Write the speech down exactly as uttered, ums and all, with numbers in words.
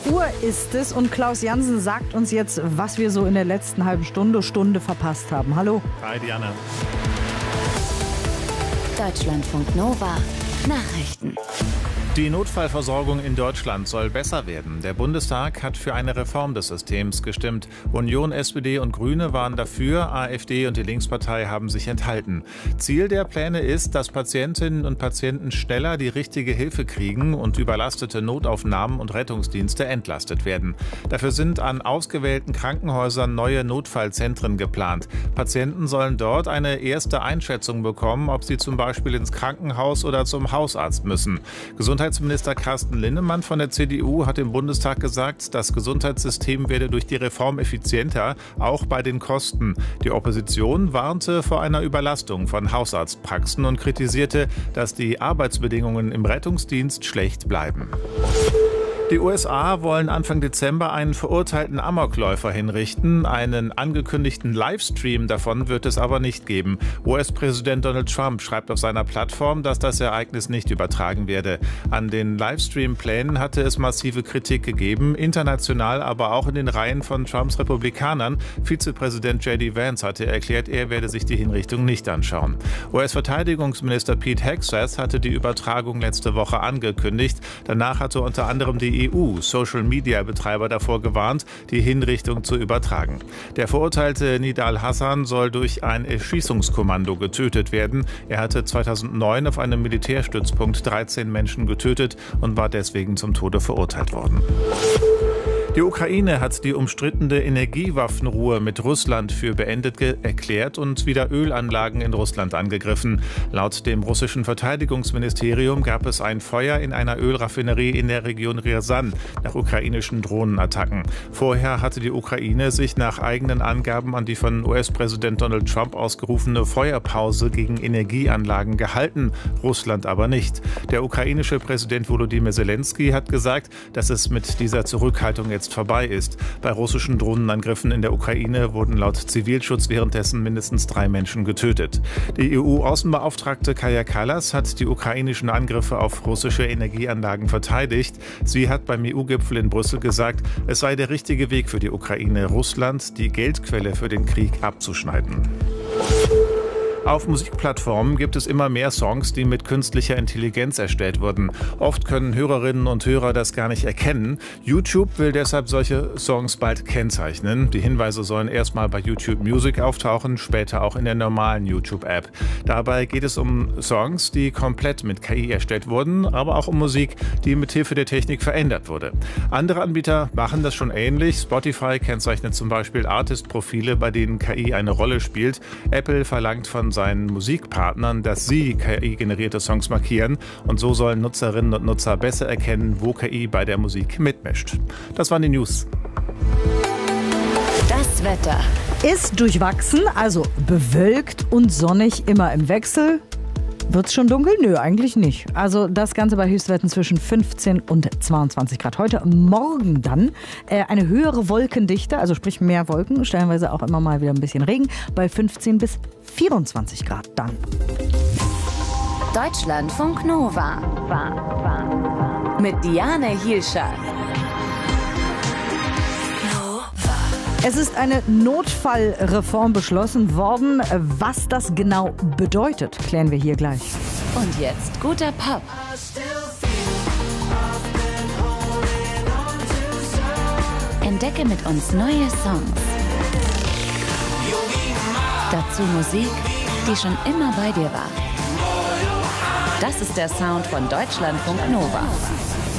Uhr ist es und Klaus Jansen sagt uns jetzt, was wir so in der letzten halben Stunde, Stunde verpasst haben. Hallo. Hi Diana. Deutschlandfunk Nova Nachrichten. Die Notfallversorgung in Deutschland soll besser werden. Der Bundestag hat für eine Reform des Systems gestimmt. Union, S P D und Grüne waren dafür, AfD und die Linkspartei haben sich enthalten. Ziel der Pläne ist, dass Patientinnen und Patienten schneller die richtige Hilfe kriegen und überlastete Notaufnahmen und Rettungsdienste entlastet werden. Dafür sind an ausgewählten Krankenhäusern neue Notfallzentren geplant. Patienten sollen dort eine erste Einschätzung bekommen, ob sie zum Beispiel ins Krankenhaus oder zum Hausarzt müssen. Gesundheitsminister Carsten Linnemann von der C D U hat im Bundestag gesagt, das Gesundheitssystem werde durch die Reform effizienter, auch bei den Kosten. Die Opposition warnte vor einer Überlastung von Hausarztpraxen und kritisierte, dass die Arbeitsbedingungen im Rettungsdienst schlecht bleiben. Die U S A wollen Anfang Dezember einen verurteilten Amokläufer hinrichten. Einen angekündigten Livestream davon wird es aber nicht geben. U S-Präsident Donald Trump schreibt auf seiner Plattform, dass das Ereignis nicht übertragen werde. An den Livestream-Plänen hatte es massive Kritik gegeben, international, aber auch in den Reihen von Trumps Republikanern. Vizepräsident J D Vance hatte erklärt, er werde sich die Hinrichtung nicht anschauen. U S-Verteidigungsminister Pete Hegseth hatte die Übertragung letzte Woche angekündigt. Danach hatte unter anderem die E U Social-Media-Betreiber davor gewarnt, die Hinrichtung zu übertragen. Der verurteilte Nidal Hassan soll durch ein Erschießungskommando getötet werden. Er hatte zweitausendneun auf einem Militärstützpunkt dreizehn Menschen getötet und war deswegen zum Tode verurteilt worden. Die Ukraine hat die umstrittene Energiewaffenruhe mit Russland für beendet erklärt und wieder Ölanlagen in Russland angegriffen. Laut dem russischen Verteidigungsministerium gab es ein Feuer in einer Ölraffinerie in der Region Rjasan nach ukrainischen Drohnenattacken. Vorher hatte die Ukraine sich nach eigenen Angaben an die von U S-Präsident Donald Trump ausgerufene Feuerpause gegen Energieanlagen gehalten, Russland aber nicht. Der ukrainische Präsident Volodymyr Zelensky hat gesagt, dass es mit dieser Zurückhaltung jetzt vorbei ist. Bei russischen Drohnenangriffen in der Ukraine wurden laut Zivilschutz währenddessen mindestens drei Menschen getötet. Die E U-Außenbeauftragte Kaja Kallas hat die ukrainischen Angriffe auf russische Energieanlagen verteidigt. Sie hat beim E U-Gipfel in Brüssel gesagt, es sei der richtige Weg für die Ukraine, Russland die Geldquelle für den Krieg abzuschneiden. Auf Musikplattformen gibt es immer mehr Songs, die mit künstlicher Intelligenz erstellt wurden. Oft können Hörerinnen und Hörer das gar nicht erkennen. YouTube will deshalb solche Songs bald kennzeichnen. Die Hinweise sollen erstmal bei YouTube Music auftauchen, später auch in der normalen YouTube-App. Dabei geht es um Songs, die komplett mit K I erstellt wurden, aber auch um Musik, die mit Hilfe der Technik verändert wurde. Andere Anbieter machen das schon ähnlich. Spotify kennzeichnet zum Beispiel Artist-Profile, bei denen K I eine Rolle spielt. Apple verlangt von seinen Musikpartnern, dass sie K I-generierte Songs markieren, und so sollen Nutzerinnen und Nutzer besser erkennen, wo K I bei der Musik mitmischt. Das waren die News. Das Wetter ist durchwachsen, also bewölkt und sonnig, immer im Wechsel. Wird's schon dunkel? Nö, eigentlich nicht. Also das Ganze bei Höchstwerten zwischen fünfzehn und zweiundzwanzig Grad. Heute Morgen dann äh, eine höhere Wolkendichte, also sprich mehr Wolken, stellenweise auch immer mal wieder ein bisschen Regen, bei fünfzehn bis vierundzwanzig Grad dann. Deutschlandfunk Nova mit Diane Hielscher. Es ist eine Notfallreform beschlossen worden. Was das genau bedeutet, klären wir hier gleich. Und jetzt guter Pop. Entdecke mit uns neue Songs. Dazu Musik, die schon immer bei dir war. Das ist der Sound von Deutschlandfunk Nova.